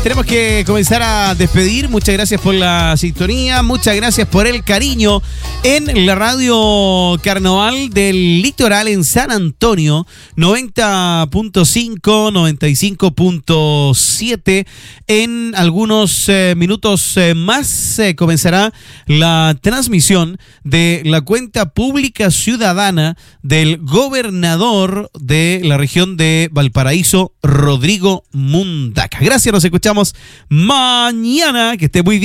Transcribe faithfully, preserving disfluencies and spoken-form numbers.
Tenemos que comenzar a despedir. Muchas gracias por la sintonía, muchas gracias por el cariño en la radio Carnaval del Litoral en San Antonio, noventa punto cinco, noventa y cinco punto siete. En algunos eh, minutos eh, más eh, comenzará la transmisión de la cuenta pública ciudadana del gobernador de la región de Valparaíso, Rodrigo Mundaca. Gracias, nos escuchamos mañana. Que esté muy bien.